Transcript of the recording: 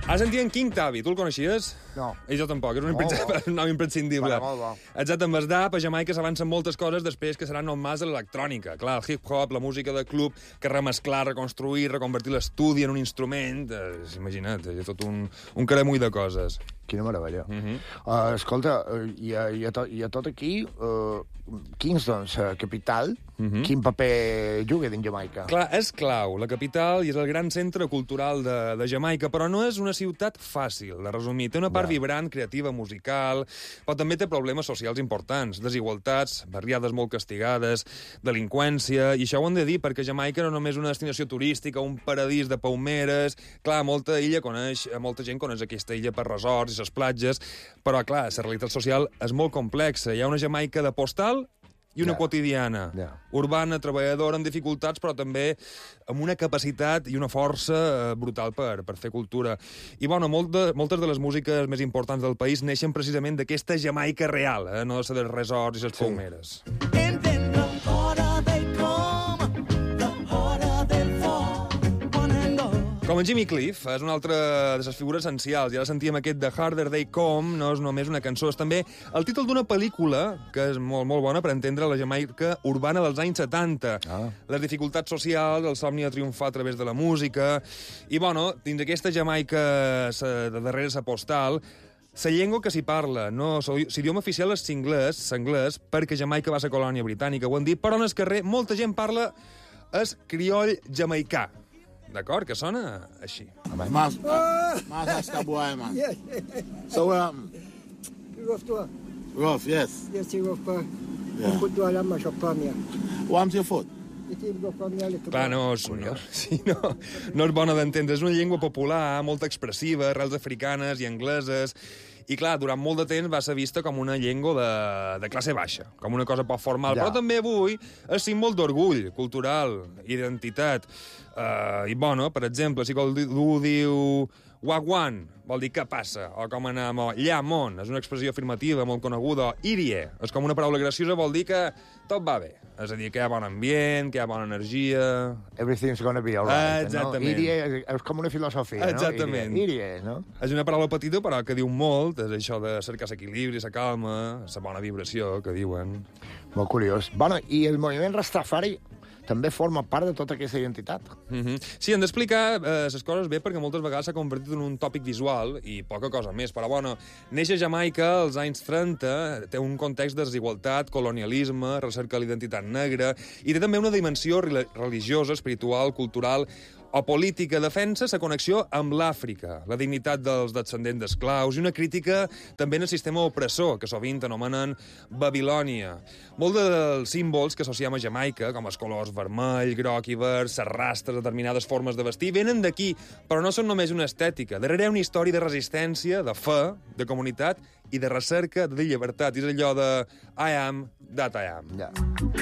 Has sentit en King Tabby, tu el coneixies? No. I jo tampoc, és un nom imprescindible. Molt bo. Exacte, amb el DAP a Jamaica s'avancen moltes coses després que seran només de l'electrònica. Clar, el hip-hop, la música de club, que remesclar, reconstruir, reconvertir l'estudi en un instrument... Imagina't, hi ha tot un caramull de coses. Quina meravella. Escolta, i a tot aquí, Kingston, la capital, quin paper juga dins Jamaica? Clar, és clau, la capital, i és el gran centre cultural de Jamaica, però no és una ciutat fàcil de resumir. Té una part vibrant, creativa, musical, però també té problemes socials importants, desigualtats, barriades molt castigades, delinqüència, i això ho hem de dir perquè Jamaica no només una destinació turística, un paradís de palmeres. Clar, molta gent coneix aquesta illa per resorts i les platges, però, clar, la realitat social és molt complexa. Hi ha una Jamaica de postal i una quotidiana, urbana, treballadora, amb dificultats, però també amb una capacitat i una força brutal per fer cultura. I, bueno, moltes de les músiques més importants del país neixen precisament d'aquesta Jamaica real, no de les resorts i les palmeres. Com en Jimmy Cliff, és una altra de les figures essencials. Ja la sentíem aquest The Harder They Come, no és només una cançó, és també el títol d'una pel·lícula que és molt, molt bona per entendre la Jamaica urbana dels anys 70. Les dificultats socials, el somni de triomfar a través de la música... I, bueno, dins aquesta Jamaica de darrere la postal, la llengua que s'hi parla, no, l'idioma oficial és l'anglès, perquè Jamaica va ser colònia britànica, ho han dit, però en el carrer molta gent parla el crioll jamaicà. D'acord? Que sona així. Más hasta boy, man. So what happened? Rough to her. Rough, yes. Yes, she rough her. Yeah. Put to her and mash up from here. What's your foot? It is rough from here a little Clar, no és bona d'entendre. És una llengua popular, molt expressiva, arrels africanes i angleses, i, clar, durant molt de temps va ser vista com una llengua de classe baixa, com una cosa poc formal, però també avui és símbol d'orgull cultural, identitat. I, bueno, per exemple, si algú diu wagwan, vol dir què passa, o com anem, o llamon, és una expressió afirmativa molt coneguda, o irie, és com una paraula graciosa, vol dir que tot va bé. És a dir, que hi ha bon ambient, que hi ha bona energia... Everything's gonna be all right, exactament. No? Irie és com una filosofia, exactament. No? Irie, no? És una paraula petita, però que diu molt, és això de cercar l'equilibri, la calma, la bona vibració, que diuen. Molt curiós. Bueno, i el moviment Rastafari també forma part de tota aquesta identitat. Sí, hem d'explicar les coses bé perquè moltes vegades s'ha convertit en un tòpic visual i poca cosa més. Però, bueno, neix a Jamaica als anys 30, té un context de desigualtat, colonialisme, recerca de l'identitat negra, i té també una dimensió religiosa, espiritual, cultural o política, defensa la connexió amb l'Àfrica, la dignitat dels descendents d'esclaus i una crítica també en el sistema opressor, que sovint anomenen Babilònia. Molts dels símbols que associem a Jamaica, com els colors vermell, groc i verd, les rastres, determinades formes de vestir, venen d'aquí, però no són només una estètica. Darrere hi ha una història de resistència, de fe, de comunitat i de recerca de llibertat. És allò de I am that I am.